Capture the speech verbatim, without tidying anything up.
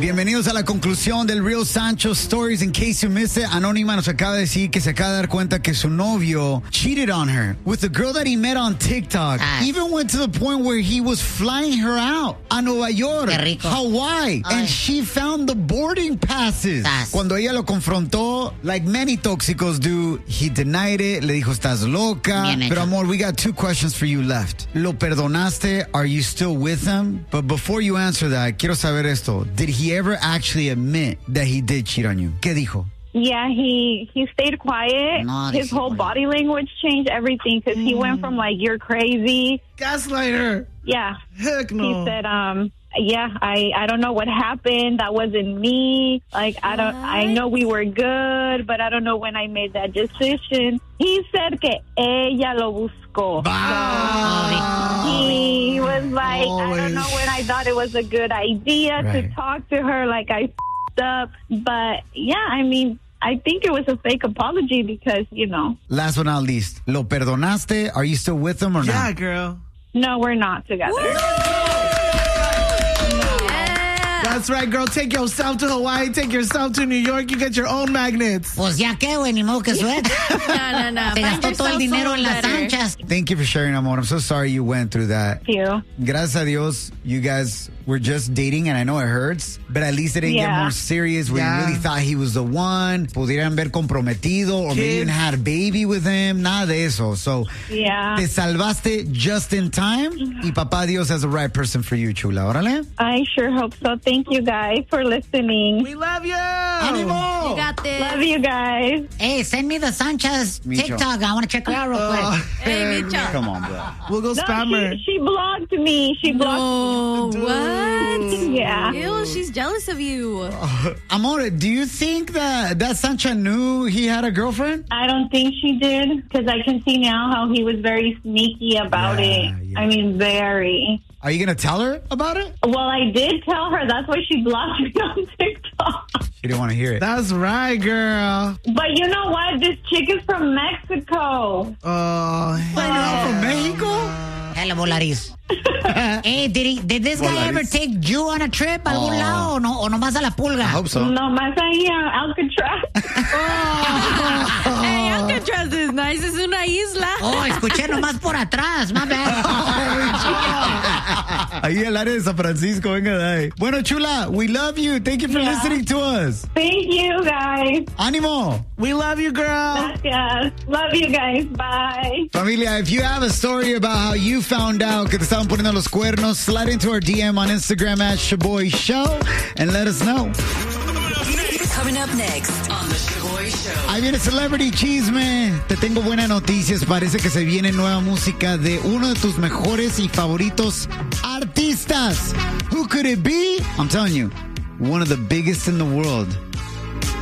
Bienvenidos a la conclusión del Real Sancho Stories. In case you missed it, Anónima nos acaba de decir que se acaba de dar cuenta que su novio cheated on her with a girl that he met on TikTok. Ah. Even went to the point where he was flying her out a Nueva York, Qué rico. Hawaii, Ay. and she found the boarding passes. Tas. Cuando ella lo confrontó, like many tóxicos do, he denied it, le dijo estás loca. Bien hecho. Pero amor, we got two questions for you left. ¿Lo perdonaste? Are you still with him? But before you answer that, quiero saber esto. Did he ever actually admit that he did cheat on you? ¿Qué dijo? Yeah, he he stayed quiet. No, His this- whole body language changed everything because he went from like you're crazy. Gaslight her. Yeah, Heck he no. said, um, yeah, I I don't know what happened. That wasn't me. Like I don't. I know we were good, but I don't know when I made that decision. He said que ella lo buscó. He was like, I Always. don't know when I thought it was a good idea Right. to talk to her. Like I f***ed up, but yeah, I mean. I think it was a fake apology because, you know, Last but not least, ¿lo perdonaste? Are you still with him or Yeah, not? girl. no, we're not together. That's right, girl. Take yourself to Hawaii. Take yourself to New York. You get your own magnets. Pues ya que, güey, ni modo que suelta. No, no, no. Se Find gastó todo el yourself dinero en someone las better. anchas. Thank you for sharing, amor. I'm so sorry you went through that. Thank you. Gracias a Dios, you guys were just dating, and I know it hurts, but at least it didn't get Yeah. more serious where Yeah. you really thought he was the one. Pudieran ver comprometido, or maybe Kids. even had a baby with him. Nada de eso. So, Yeah. te salvaste just in time, y papá Dios has the right person for you, chula. Órale. I sure hope so. Thank you guys for listening. We love you. ¡Ánimo! You got this. Love you guys. Hey, send me the Sanchez Micho. TikTok. I want to check it out real Oh, quick. Hey, Micho. Come on, bro. We'll go No, spam her. she, she blocked me. She blocked Oh, what? me. Yeah. Ew, she's jealous of you. Amore, do you think that that Sancha knew he had a girlfriend? I don't think she did because I can see now how he was very sneaky about Yeah, it. yeah. I mean, very. Are you going to tell her about it? Well, I did tell her. That's why she blocked me on TikTok. She didn't want to hear it. That's right, girl. But you know what? This chick is from Mexico. Oh, From Mexico? Hello, Volaris. Hey, did, he, did this guy Volaris. ever take you on a trip a algún Oh. lado o, no, o nomás a la pulga? I hope so. No más ahí a Alcatraz. Hey, Alcatraz is nice. Es una isla. Oh, escuché nomás por atrás. My bad. Ahí el área de San Francisco, venga de ahí. Bueno, chula, we love you. Thank you for Yeah. listening to us. Thank you, guys. Ánimo. we love you, girl. Gracias. Love you guys. Bye. Familia, if you have a story about how you found out que te estaban poniendo los cuernos, slide into our D M on Instagram at Shaboy Show and let us know. Coming up next on The Shaboy Show. Ahí viene Celebrity Chisme. Te tengo buenas noticias. Parece que se viene nueva música de uno de tus mejores y favoritos artistas. Who could it be? I'm telling you, one of the biggest in the world.